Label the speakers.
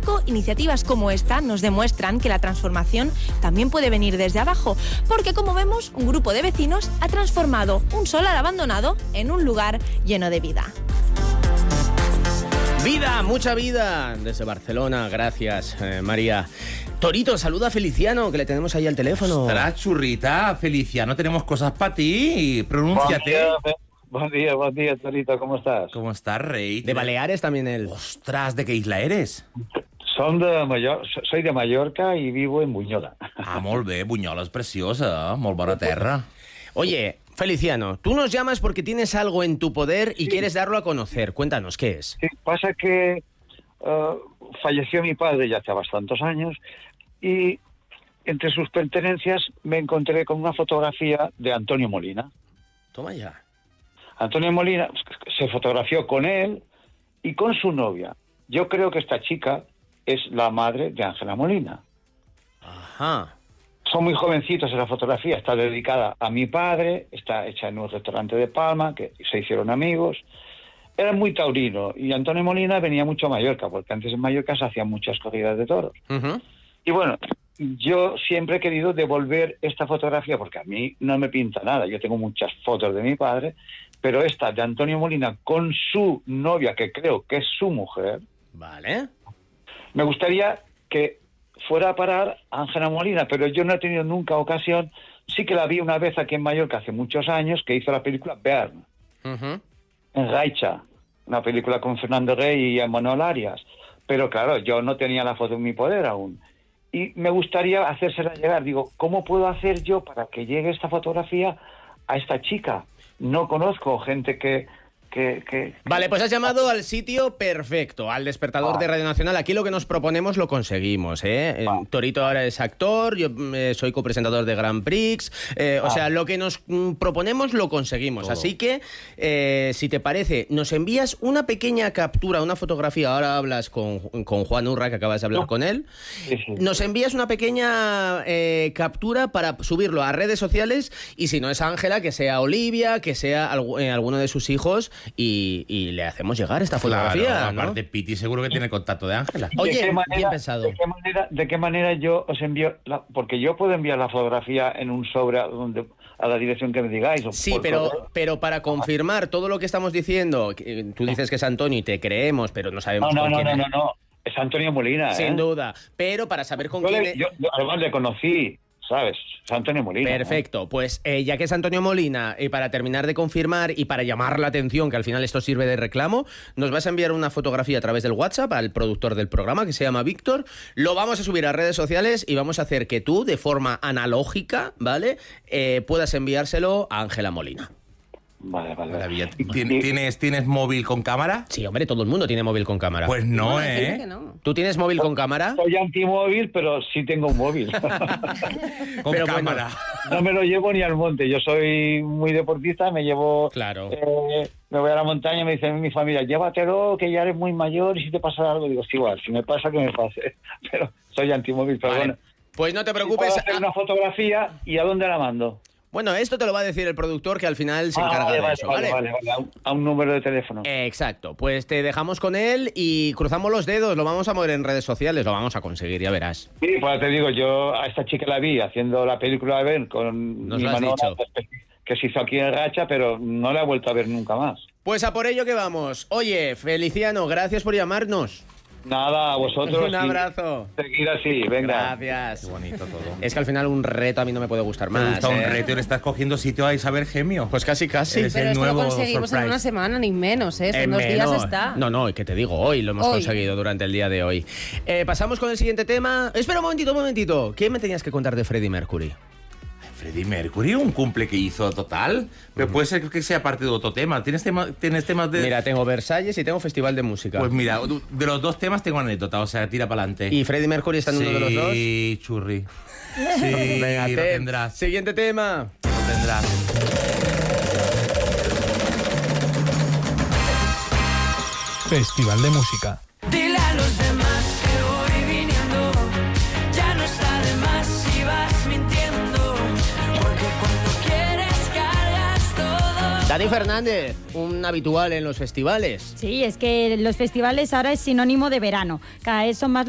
Speaker 1: México, iniciativas como esta nos demuestran que la transformación también puede venir desde abajo, porque como vemos, un grupo de vecinos ha transformado un solar abandonado en un lugar lleno de vida.
Speaker 2: Vida, mucha vida, desde Barcelona, gracias, María. Torito, saluda a Feliciano, que le tenemos ahí al teléfono.
Speaker 3: Ostras, churrita, Feliciano, tenemos cosas para ti, pronúnciate.
Speaker 4: Buen día, Torito, ¿cómo estás?
Speaker 3: ¿Cómo estás, rey?
Speaker 2: De Baleares también él.
Speaker 3: Ostras, ¿de qué isla eres?
Speaker 4: Soy de Mallorca y vivo en Bunyola.
Speaker 3: Ah, molt bé, Bunyola és preciosa, molt bona terra.
Speaker 2: Oye, Feliciano, tú nos llamas porque tienes algo en tu poder y quieres darlo a conocer. Cuéntanos, ¿qué es?
Speaker 4: Sí, pasa que falleció mi padre ya hace bastantes años y entre sus pertenencias me encontré con una fotografía de Antonio Molina.
Speaker 2: Toma ya.
Speaker 4: Antonio Molina se fotografió con él y con su novia. Yo creo que esta chica es la madre de Ángela Molina.
Speaker 2: Ajá.
Speaker 4: Son muy jovencitos en la fotografía, está dedicada a mi padre, está hecha en un restaurante de Palma, que se hicieron amigos. Era muy taurino y Antonio Molina venía mucho a Mallorca, porque antes en Mallorca se hacían muchas corridas de toros.
Speaker 2: Uh-huh.
Speaker 4: Y bueno, yo siempre he querido devolver esta fotografía, porque a mí no me pinta nada. Yo tengo muchas fotos de mi padre, pero esta de Antonio Molina con su novia, que creo que es su mujer.
Speaker 2: Vale.
Speaker 4: Me gustaría que fuera a parar Ángela Molina, pero yo no he tenido nunca ocasión. Sí que la vi una vez aquí en Mallorca hace muchos años, que hizo la película Bern,
Speaker 2: Uh-huh.
Speaker 4: en Raicha, una película con Fernando Rey y Manuel Arias. Pero claro, yo no tenía la foto en mi poder aún. Y me gustaría hacérsela llegar. Digo, ¿cómo puedo hacer yo para que llegue esta fotografía a esta chica? No conozco gente que...
Speaker 2: Vale, pues has llamado al sitio perfecto, al despertador de Radio Nacional. Aquí lo que nos proponemos lo conseguimos, ¿eh? Torito ahora es actor, yo soy copresentador de Grand Prix, o sea, lo que nos proponemos lo conseguimos. Todo. Así que, si te parece, nos envías una pequeña captura, una fotografía. Ahora hablas con Juan Urra, que acabas de hablar con él.
Speaker 4: Sí.
Speaker 2: Nos envías una pequeña captura para subirlo a redes sociales, y si no es Ángela, que sea Olivia, que sea alguno de sus hijos, y le hacemos llegar esta fotografía,
Speaker 3: Claro,
Speaker 2: ¿no?
Speaker 3: aparte Piti seguro que tiene contacto de Ángela.
Speaker 2: Oye, bien pensado.
Speaker 4: ¿De qué manera yo os envío? Porque yo puedo enviar la fotografía en un sobre a la dirección que me digáis.
Speaker 2: Sí, pero para confirmar todo lo que estamos diciendo, tú dices que es Antonio y te creemos, pero no sabemos con quién es.
Speaker 4: No. Es Antonio Molina.
Speaker 2: Sin duda. Pero para saber con quién es...
Speaker 4: Yo además le conocí, ¿sabes? Es Antonio Molina.
Speaker 2: Perfecto.
Speaker 4: ¿no?
Speaker 2: Pues ya que es Antonio Molina, y para terminar de confirmar y para llamar la atención, que al final esto sirve de reclamo, nos vas a enviar una fotografía a través del WhatsApp al productor del programa, que se llama Víctor. Lo vamos a subir a redes sociales y vamos a hacer que tú, de forma analógica, ¿vale? Puedas enviárselo a Ángela Molina.
Speaker 4: Vale.
Speaker 3: Maravilla. ¿Tienes móvil con cámara?
Speaker 2: Sí, hombre, todo el mundo tiene móvil con cámara.
Speaker 3: Pues no,
Speaker 5: Dice que no.
Speaker 2: ¿Tú tienes móvil con cámara?
Speaker 4: Soy antimóvil, pero sí tengo un móvil.
Speaker 3: Con
Speaker 2: Pero
Speaker 3: cámara.
Speaker 4: No me lo llevo ni al monte. Yo soy muy deportista, me llevo...
Speaker 2: Claro.
Speaker 4: Me voy a la montaña y me dice mi familia, llévatelo, que ya eres muy mayor y si te pasa algo, digo, sí, igual, si me pasa, que me pase. Pero soy antimóvil, pero
Speaker 2: Vale.
Speaker 4: bueno.
Speaker 2: Pues no te
Speaker 4: Puedo
Speaker 2: preocupes.
Speaker 4: hacer una fotografía y ¿a dónde la mando?
Speaker 2: Bueno, esto te lo va a decir el productor, que al final se encarga de eso, ¿vale?
Speaker 4: Vale. A un número de teléfono.
Speaker 2: Exacto, pues te dejamos con él y cruzamos los dedos, lo vamos a mover en redes sociales, lo vamos a conseguir, ya verás.
Speaker 4: Sí, pues te digo, yo a esta chica la vi haciendo la película de Ben con
Speaker 2: Nos
Speaker 4: mi
Speaker 2: lo has
Speaker 4: Manolo,
Speaker 2: dicho.
Speaker 4: que se hizo aquí en Racha, pero no la he vuelto a ver nunca más.
Speaker 2: Pues a por ello que vamos. Oye, Feliciano, gracias por llamarnos.
Speaker 4: Nada, a vosotros.
Speaker 2: Un abrazo.
Speaker 4: Seguir así, venga.
Speaker 2: Gracias.
Speaker 3: Qué bonito todo.
Speaker 2: Es que al final un reto a mí no me puede gustar
Speaker 3: Me
Speaker 2: más.
Speaker 3: gusta un reto y le estás cogiendo sitio a Isabel Gemio.
Speaker 2: Pues casi.
Speaker 3: Eres
Speaker 5: Pero
Speaker 3: el
Speaker 5: esto lo
Speaker 3: nuevo
Speaker 5: conseguimos
Speaker 3: surprise.
Speaker 5: en una semana, ni menos, ¿eh? En 2 días
Speaker 2: Menos.
Speaker 5: está.
Speaker 2: No, ¿y qué te digo? Hoy lo hemos
Speaker 5: Hoy.
Speaker 2: conseguido durante el día de hoy. Pasamos con el siguiente tema. Espera un momentito. ¿Qué me tenías que contar de Freddie Mercury?
Speaker 3: Freddie Mercury, un cumple que hizo total. Pero puede ser que sea parte de otro tema. ¿Tienes temas de...?
Speaker 2: Mira, tengo Versalles y tengo Festival de Música.
Speaker 3: Pues mira, de los dos temas tengo anécdota, o sea, tira para adelante.
Speaker 2: ¿Y Freddie Mercury está en uno de los dos?
Speaker 3: Sí, churri. Sí,
Speaker 2: Venga,
Speaker 3: lo tendrás.
Speaker 2: Siguiente tema.
Speaker 3: Lo tendrás.
Speaker 6: Festival de Música.
Speaker 7: Dile a los demás que voy viniendo, ya no está de más si vas mintiendo, porque cuando quieres cargas todo.
Speaker 2: Dani Fernández, un habitual en los festivales.
Speaker 8: Sí, es que los festivales ahora es sinónimo de verano. Cada vez son más